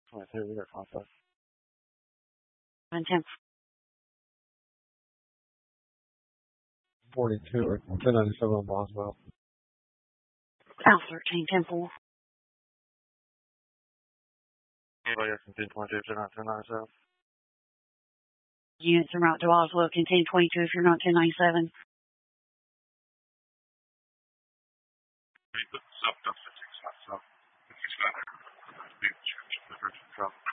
22, we got contact. 10. 42 or 1097 on Boswell. Alpha 13, 10-4. Anybody else in 1022 if you're not 1097? Units en route to Oslo, contain 22 if you're not 1097. We put the sub-ducts at 6 south. 6 south.